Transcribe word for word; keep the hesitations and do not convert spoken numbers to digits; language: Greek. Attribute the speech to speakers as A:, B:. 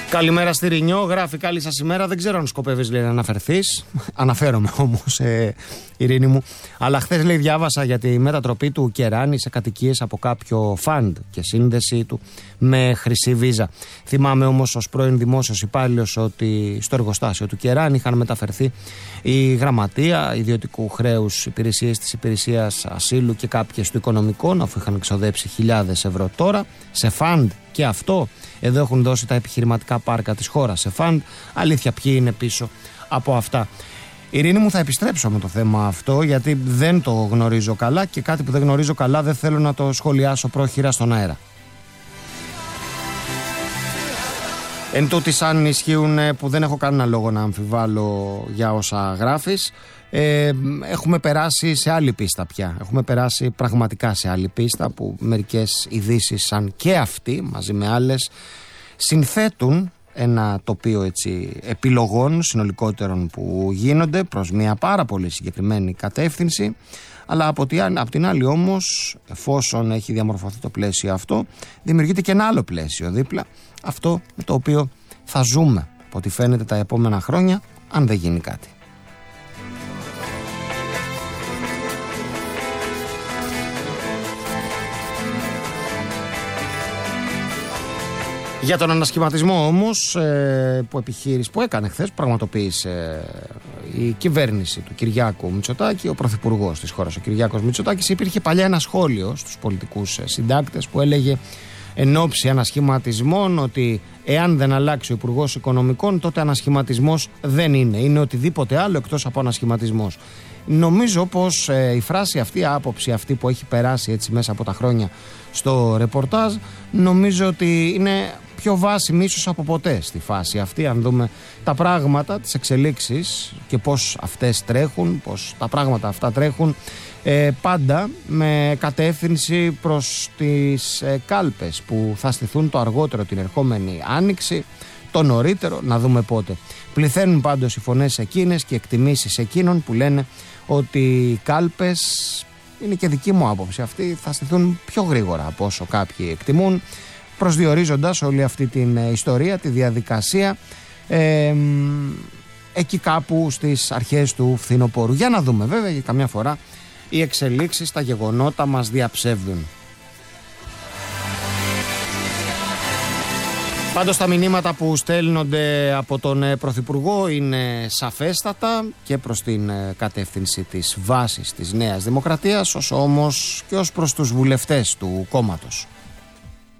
A: Καλημέρα στη Ρινιό, γράφει καλή σας ημέρα. Δεν ξέρω αν σκοπεύεις, λέει, να αναφερθείς. Αναφέρομαι όμως, ε, Ειρήνη μου. Αλλά χθες, λέει, διάβασα για τη μετατροπή του Κεράνη σε κατοικίες από κάποιο φαντ και σύνδεση του με χρυσή βίζα. Θυμάμαι όμως ως πρώην δημόσιος υπάλληλος ότι στο εργοστάσιο του Κεράνη είχαν μεταφερθεί η γραμματεία ιδιωτικού χρέους, υπηρεσίες της υπηρεσίας ασύλου και κάποιες του οικονομικών, αφού είχαν εξοδέψει χιλιάδες ευρώ. Τώρα σε φαντ και αυτό. Εδώ έχουν δώσει τα επιχειρηματικά πάρκα της χώρας σε φαντ. Αλήθεια, ποιοι είναι πίσω από αυτά. Ειρήνη μου, θα επιστρέψω με το θέμα αυτό, γιατί δεν το γνωρίζω καλά και κάτι που δεν γνωρίζω καλά δεν θέλω να το σχολιάσω πρόχειρα στον αέρα. Εν τούτης, αν ισχύουν, που δεν έχω κανένα λόγο να αμφιβάλλω για όσα γράφεις, ε, έχουμε περάσει σε άλλη πίστα πια. Έχουμε περάσει πραγματικά σε άλλη πίστα, που μερικές ειδήσεις σαν και αυτή, μαζί με άλλες, συνθέτουν ένα τοπίο, έτσι, επιλογών συνολικότερων που γίνονται προς μια πάρα πολύ συγκεκριμένη κατεύθυνση. Αλλά από την άλλη όμως, εφόσον έχει διαμορφωθεί το πλαίσιο αυτό, δημιουργείται και ένα άλλο πλαίσιο δίπλα, αυτό με το οποίο θα ζούμε, από ό,τι φαίνεται, τα επόμενα χρόνια, αν δεν γίνει κάτι. Για τον ανασχηματισμό όμως ε, που επιχείρησε, που έκανε χθες, πραγματοποίησε ε, η κυβέρνηση του Κυριάκου Μητσοτάκη, ο πρωθυπουργός της χώρας, ο Κυριάκος Μητσοτάκης. Υπήρχε παλιά ένα σχόλιο στους πολιτικούς ε, συντάκτες που έλεγε εν ώψη ανασχηματισμών ότι εάν δεν αλλάξει ο Υπουργός Οικονομικών, τότε ανασχηματισμός δεν είναι. Είναι οτιδήποτε άλλο εκτός από ανασχηματισμός. Νομίζω πως ε, η φράση αυτή, η άποψη αυτή που έχει περάσει έτσι μέσα από τα χρόνια στο ρεπορτάζ, νομίζω ότι είναι πιο βάσιμη ίσως από ποτέ στη φάση αυτή, αν δούμε τα πράγματα, τις εξελίξεις και πώς αυτές τρέχουν, πώς τα πράγματα αυτά τρέχουν, ε, πάντα με κατεύθυνση προς τις ε, κάλπες που θα στηθούν το αργότερο την ερχόμενη άνοιξη, το νωρίτερο, να δούμε πότε. Πληθαίνουν πάντως οι φωνές εκείνες και εκτιμήσεις εκείνων που λένε ότι οι κάλπες, είναι και δική μου άποψη αυτή, θα στηθούν πιο γρήγορα από όσο κάποιοι εκτιμούν, προσδιορίζοντας όλη αυτή την ιστορία, τη διαδικασία ε, εκεί κάπου στις αρχές του φθινοπόρου. Για να δούμε, βέβαια, για καμιά φορά οι εξελίξεις, τα γεγονότα μας διαψεύδουν. Πάντως τα μηνύματα που στέλνονται από τον Πρωθυπουργό είναι σαφέστατα και προς την κατεύθυνση της βάσης της Νέας Δημοκρατίας, όσο όμως και ως προς τους βουλευτές του κόμματος.